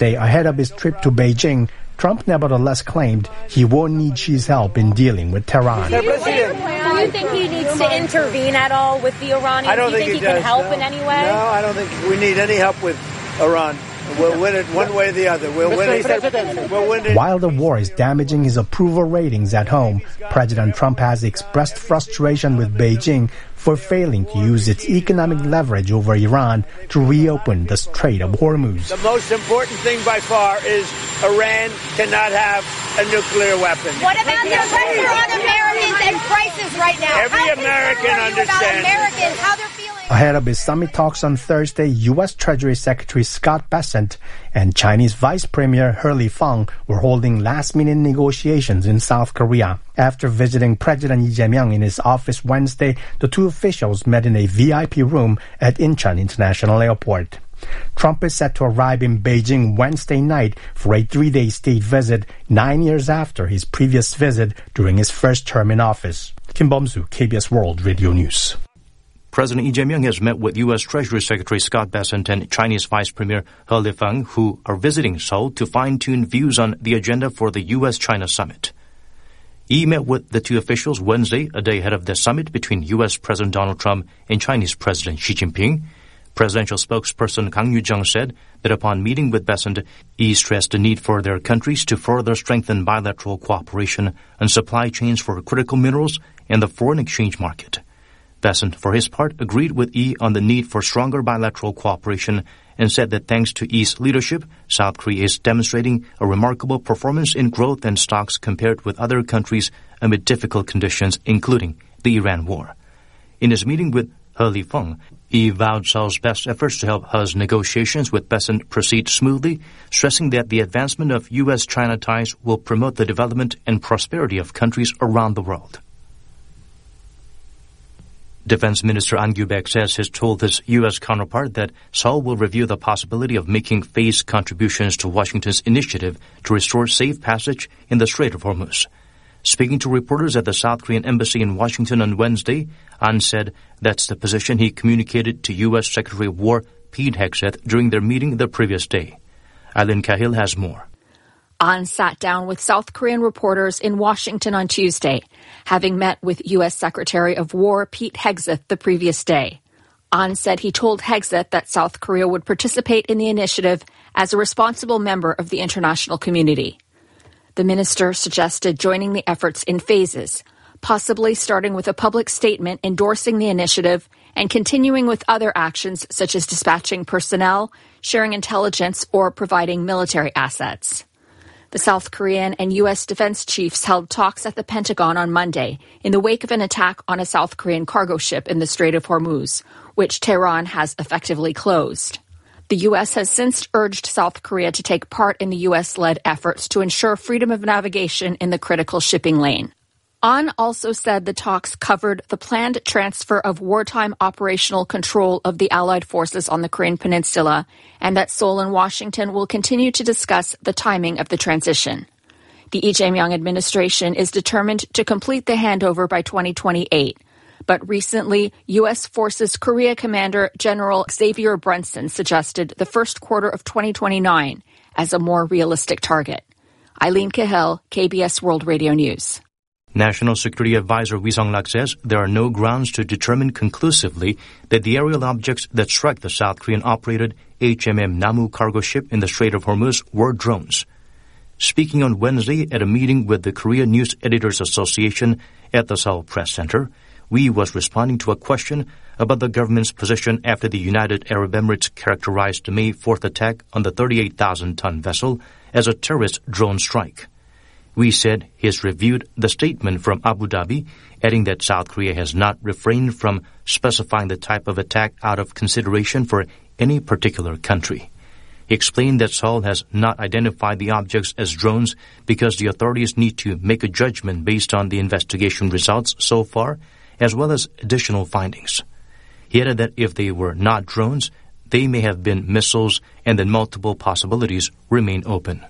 day ahead of his trip to Beijing, Trump nevertheless claimed he won't need Xi's help in dealing with Tehran. Do you think he needs to intervene at all with the Iranians? I don't think he can help in any way? No, I don't think we need any help with Iran. We'll win it one way or the other. We'll win it. While the war is damaging his approval ratings at home, President Trump has expressed frustration with Beijing for failing to use its economic leverage over Iran to reopen the Strait of Hormuz. The most important thing by far is Iran cannot have a nuclear weapon. What about the pressure on Americans and prices right now? Every American understands. Americans, how they're feeling. Ahead of his summit talks on Thursday, U.S. Treasury Secretary Scott Bessent and Chinese Vice Premier He Lifeng were holding last-minute negotiations in South Korea. After visiting President Lee Jae-myung in his office Wednesday, the two officials met in a VIP room at Incheon International Airport. Trump is set to arrive in Beijing Wednesday night for a 3-day state visit 9 years after his previous visit during his first term in office. Kim Bum-soo, KBS World Radio News. President Lee Jae-myung has met with U.S. Treasury Secretary Scott Bessent and Chinese Vice Premier He Lifeng, who are visiting Seoul to fine-tune views on the agenda for the U.S.-China summit. He met with the two officials Wednesday, a day ahead of the summit between U.S. President Donald Trump and Chinese President Xi Jinping. Presidential spokesperson Kang Yu-jung said that upon meeting with Bessent, he stressed the need for their countries to further strengthen bilateral cooperation on supply chains for critical minerals and the foreign exchange market. Bessent, for his part, agreed with Yi on the need for stronger bilateral cooperation and said that thanks to Yi's leadership, South Korea is demonstrating a remarkable performance in growth and stocks compared with other countries amid difficult conditions, including the Iran war. In his meeting with He Lifeng, Yi vowed Seoul's best efforts to help He's negotiations with Bessent proceed smoothly, stressing that the advancement of U.S.-China ties will promote the development and prosperity of countries around the world. Defense Minister An Kyu-baek says he's told his U.S. counterpart that Seoul will review the possibility of making phased contributions to Washington's initiative to restore safe passage in the Strait of Hormuz. Speaking to reporters at the South Korean embassy in Washington on Wednesday, An said that's the position he communicated to U.S. Secretary of War Pete Hegseth during their meeting the previous day. Eileen Cahill has more. An sat down with South Korean reporters in Washington on Tuesday, having met with U.S. Secretary of War Pete Hegseth the previous day. An said he told Hegseth that South Korea would participate in the initiative as a responsible member of the international community. The minister suggested joining the efforts in phases, possibly starting with a public statement endorsing the initiative and continuing with other actions such as dispatching personnel, sharing intelligence, or providing military assets. The South Korean and U.S. defense chiefs held talks at the Pentagon on Monday in the wake of an attack on a South Korean cargo ship in the Strait of Hormuz, which Tehran has effectively closed. The U.S. has since urged South Korea to take part in the U.S.-led efforts to ensure freedom of navigation in the critical shipping lane. An also said the talks covered the planned transfer of wartime operational control of the Allied forces on the Korean Peninsula and that Seoul and Washington will continue to discuss the timing of the transition. The Lee Jae-myung administration is determined to complete the handover by 2028, but recently, U.S. Forces Korea Commander General Xavier Brunson suggested the first quarter of 2029 as a more realistic target. Eileen Cahill, KBS World Radio News. National Security Advisor Wee Sung-lak says there are no grounds to determine conclusively that the aerial objects that struck the South Korean-operated HMM Namu cargo ship in the Strait of Hormuz were drones. Speaking on Wednesday at a meeting with the Korea News Editors Association at the Seoul Press Center, Wee was responding to a question about the government's position after the United Arab Emirates characterized the May 4th attack on the 38,000-ton vessel as a terrorist drone strike. Wee said he has reviewed the statement from Abu Dhabi, adding that South Korea has not refrained from specifying the type of attack out of consideration for any particular country. He explained that Seoul has not identified the objects as drones because the authorities need to make a judgment based on the investigation results so far, as well as additional findings. He added that if they were not drones, they may have been missiles and that multiple possibilities remain open.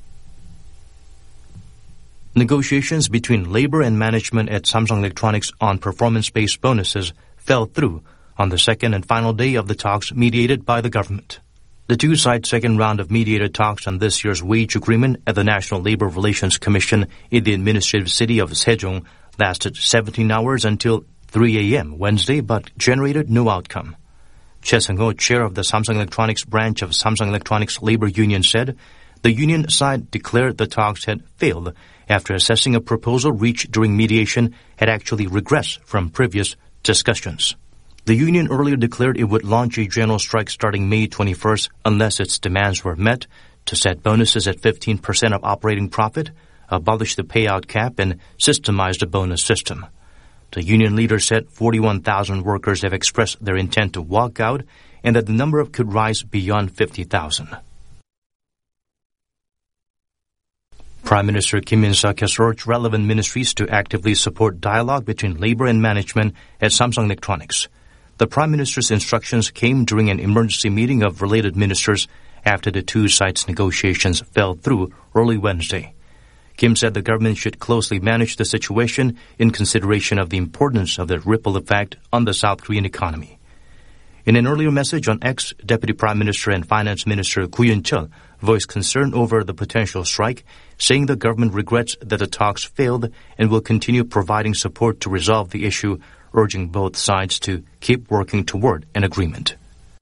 Negotiations between labor and management at Samsung Electronics on performance-based bonuses fell through on the second and final day of the talks mediated by the government. The two sides' second round of mediated talks on this year's wage agreement at the National Labor Relations Commission in the administrative city of Sejong lasted 17 hours until 3 a.m. Wednesday, but generated no outcome. Choi Seung-ho, chair of the Samsung Electronics branch of Samsung Electronics Labor Union, said the union side declared the talks had failed after assessing a proposal reached during mediation had actually regressed from previous discussions. The union earlier declared it would launch a general strike starting May 21st unless its demands were met, to set bonuses at 15% of operating profit, abolish the payout cap, and systemize the bonus system. The union leader said 41,000 workers have expressed their intent to walk out and that the number could rise beyond 50,000. Prime Minister Kim Min-seok has urged relevant ministries to actively support dialogue between labor and management at Samsung Electronics. The Prime Minister's instructions came during an emergency meeting of related ministers after the two sides' negotiations fell through early Wednesday. Kim said the government should closely manage the situation in consideration of the importance of the ripple effect on the South Korean economy. In an earlier message on X, Deputy Prime Minister and Finance Minister Gu Yun-chul voiced concern over the potential strike, saying the government regrets that the talks failed and will continue providing support to resolve the issue, urging both sides to keep working toward an agreement.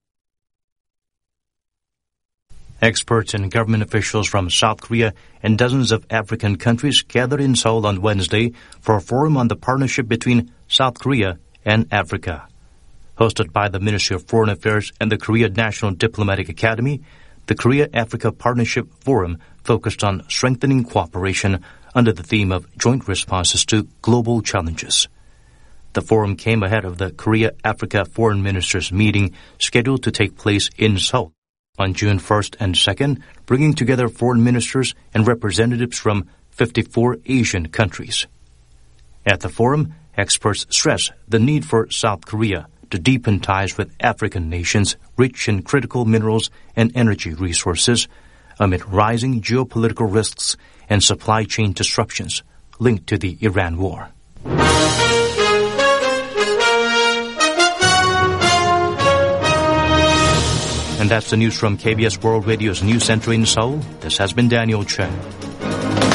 Experts and government officials from South Korea and dozens of African countries gathered in Seoul on Wednesday for a forum on the partnership between South Korea and Africa. Hosted by the Ministry of Foreign Affairs and the Korea National Diplomatic Academy, the Korea-Africa Partnership Forum focused on strengthening cooperation under the theme of joint responses to global challenges. The forum came ahead of the Korea-Africa Foreign Ministers meeting scheduled to take place in Seoul on June 1st and 2nd, bringing together foreign ministers and representatives from 54 Asian countries. At the forum, experts stress the need for South Korea to deepen ties with African nations rich in critical minerals and energy resources amid rising geopolitical risks and supply chain disruptions linked to the Iran war. And that's the news from KBS World Radio's News Center in Seoul. This has been Daniel Chen.